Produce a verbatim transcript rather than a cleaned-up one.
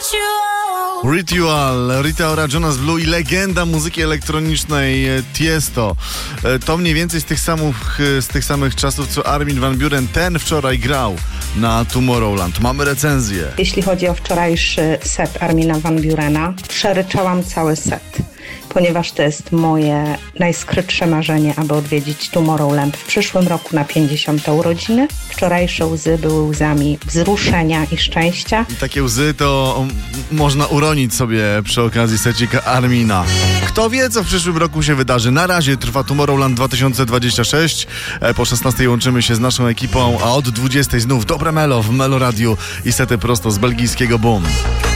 Ritual, Rita Ora, Jonas Blue i legenda muzyki elektronicznej Tiesto. To mniej więcej z tych samych, z tych samych czasów, co Armin van Buuren. Ten wczoraj grał na Tomorrowland. Mamy recenzję. Jeśli chodzi o wczorajszy set Armina van Buurena, przeryczałam cały set, ponieważ to jest moje najskrytsze marzenie, aby odwiedzić Tomorrowland w przyszłym roku na pięćdziesiąte urodziny. Wczorajsze łzy były łzami wzruszenia i szczęścia. I takie łzy to można uronić sobie przy okazji secika Armina. Kto wie, co w przyszłym roku się wydarzy. Na razie trwa Tomorrowland dwa tysiące dwudziesty szósty. Po szesnastej łączymy się z naszą ekipą, a od dwudziestej znów dobre melo w Melo Radiu i sety prosto z belgijskiego Boom.